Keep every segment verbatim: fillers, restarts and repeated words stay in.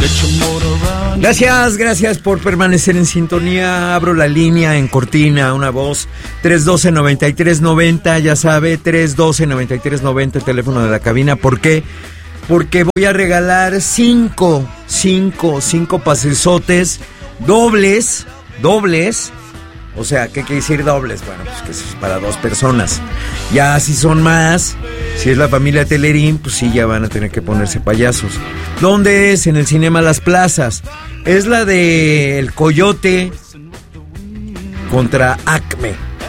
Gracias, gracias por permanecer en sintonía. Abro la línea en cortina, una voz tres uno dos, nueve tres nueve cero, ya sabe, tres uno dos, nueve tres nueve cero, el teléfono de la cabina. ¿Por qué? Porque voy a regalar cinco, cinco, cinco pasesotes dobles, dobles. O sea, ¿qué quiere decir dobles? Bueno, pues que es para dos personas. Ya si son más, si es la familia Telerín, pues sí, ya van a tener que ponerse payasos. ¿Dónde es? En el Cinema Las Plazas. Es la de El Coyote contra Acme.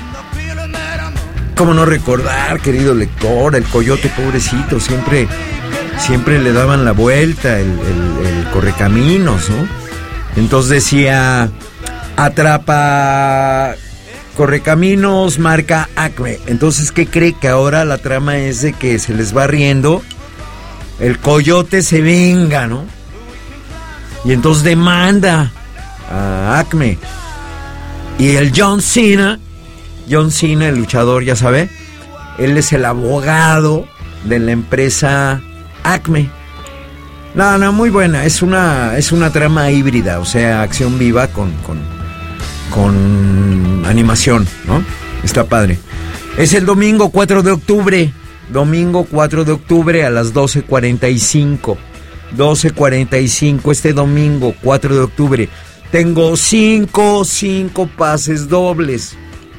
¿Cómo no recordar, querido lector? El Coyote, pobrecito, siempre, siempre le daban la vuelta, el, el, el correcaminos, ¿no? Entonces decía... Atrapa Correcaminos, marca Acme. Entonces, ¿qué cree? Que ahora la trama es de que se les va riendo, el Coyote se venga, ¿no? Y entonces demanda a Acme. Y el John Cena, John Cena, el luchador, ya sabe, él es el abogado de la empresa Acme. No, no, muy buena. Es una, es una trama híbrida, o sea, acción viva con, con, con animación, ¿no? Está padre. Es el domingo cuatro de octubre. Domingo cuatro de octubre a las doce cuarenta y cinco. doce cuarenta y cinco, este domingo cuatro de octubre. Tengo cinco, cinco pases dobles.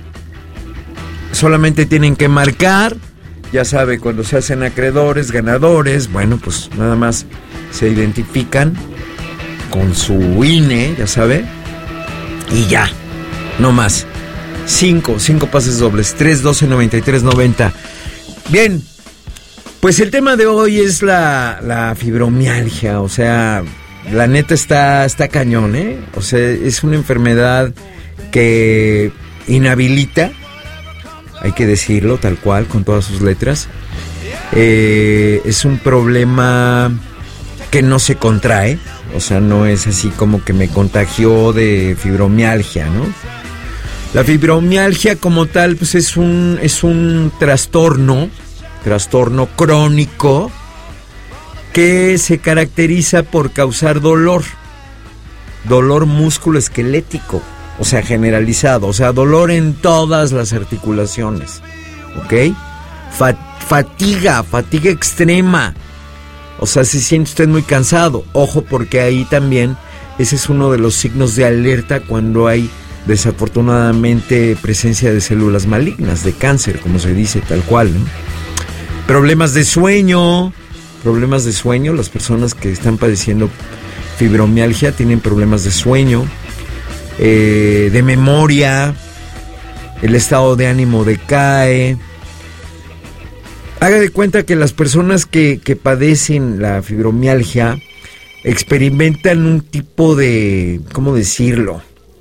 Solamente tienen que marcar. Ya sabe, cuando se hacen acreedores, ganadores, bueno, pues nada más se identifican con su I N E, ya sabe, y ya, no más. Cinco, cinco pases dobles, tres uno dos, nueve tres nueve cero. Bien, pues el tema de hoy es la, la fibromialgia, o sea, la neta está, está cañón, ¿eh? O sea, es una enfermedad que inhabilita, hay que decirlo tal cual, con todas sus letras. Eh, es un problema que no se contrae, o sea, no es así como que me contagió de fibromialgia, ¿no? La fibromialgia como tal, pues es un, es un trastorno, trastorno crónico que se caracteriza por causar dolor, dolor musculoesquelético, o sea, generalizado, o sea, dolor en todas las articulaciones, ¿ok? Fa- fatiga, fatiga extrema, o sea, se siente usted muy cansado. Ojo, porque ahí también, ese es uno de los signos de alerta cuando hay, desafortunadamente, presencia de células malignas, de cáncer, como se dice, tal cual, ¿no? Problemas de sueño, problemas de sueño, las personas que están padeciendo fibromialgia tienen problemas de sueño, eh, de memoria, el estado de ánimo decae. Haga de cuenta que las personas que, que padecen la fibromialgia experimentan un tipo de, ¿cómo decirlo?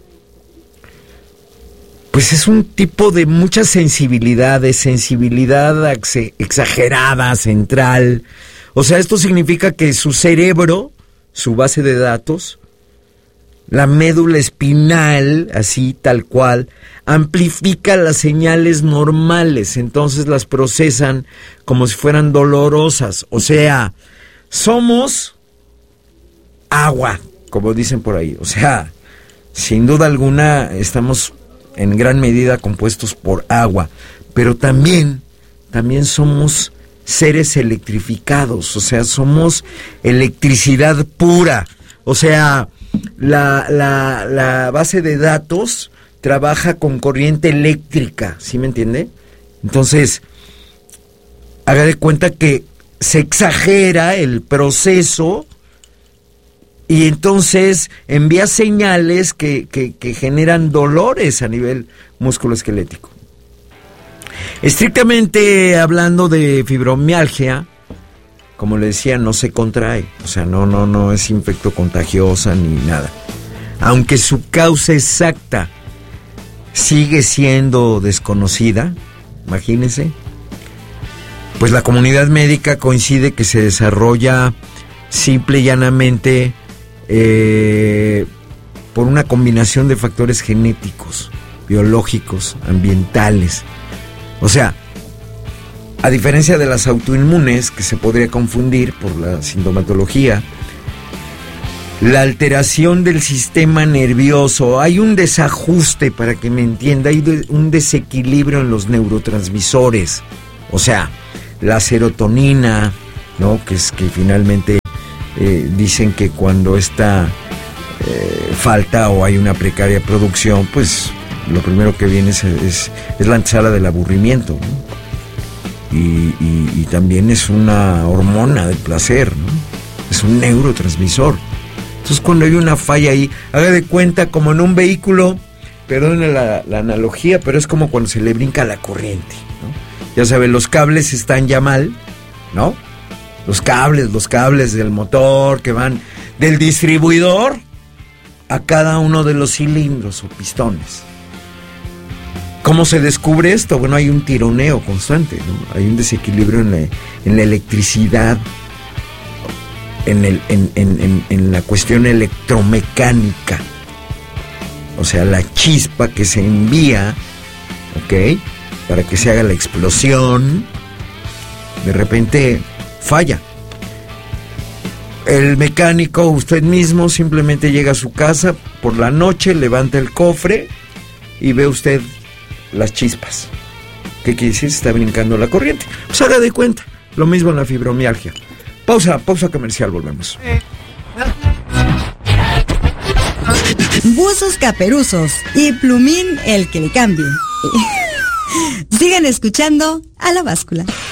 Pues es un tipo de mucha sensibilidad, de sensibilidad ex- exagerada, central. O sea, esto significa que su cerebro, su base de datos, la médula espinal, así tal cual, amplifica las señales normales, entonces las procesan como si fueran dolorosas. O sea, somos agua, como dicen por ahí. O sea, sin duda alguna estamos en gran medida compuestos por agua, pero también, también somos seres electrificados, o sea, somos electricidad pura. O sea, la, la, la base de datos trabaja con corriente eléctrica, ¿sí me entiende? Entonces, haga de cuenta que se exagera el proceso y entonces envía señales que, que, que generan dolores a nivel musculoesquelético. Estrictamente hablando de fibromialgia, como le decía, no se contrae, o sea, no, no, no es infectocontagiosa ni nada. Aunque su causa exacta sigue siendo desconocida, imagínense, pues la comunidad médica coincide que se desarrolla simple y llanamente eh, por una combinación de factores genéticos, biológicos, ambientales. O sea, a diferencia de las autoinmunes, que se podría confundir por la sintomatología, la alteración del sistema nervioso, hay un desajuste, para que me entienda, hay de, un desequilibrio en los neurotransmisores, o sea, la serotonina, ¿no? Que es que finalmente eh, dicen que cuando esta eh, falta o hay una precaria producción, pues lo primero que viene es, es, es la antesala del aburrimiento, ¿no? y, y, y también es una hormona del placer, ¿no? Es un neurotransmisor. Entonces cuando hay una falla ahí, haga de cuenta como en un vehículo, perdone la, la analogía, pero es como cuando se le brinca la corriente, ¿no? Ya saben, los cables están ya mal, ¿no? Los cables, los cables del motor que van del distribuidor a cada uno de los cilindros o pistones. ¿Cómo se descubre esto? Bueno, hay un tironeo constante, ¿no? Hay un desequilibrio en la, en la electricidad, en, el, en, en, en, en la cuestión electromecánica. O sea, la chispa que se envía, ¿ok?, para que se haga la explosión, de repente falla. El mecánico, usted mismo, simplemente llega a su casa por la noche, levanta el cofre y ve usted las chispas. ¿Qué quiere decir? Se está brincando la corriente. Pues haga de cuenta. Lo mismo en la fibromialgia. Pausa, pausa comercial, volvemos. Buzos Caperuzos y Plumín el que le cambie. Sigan escuchando A la Báscula.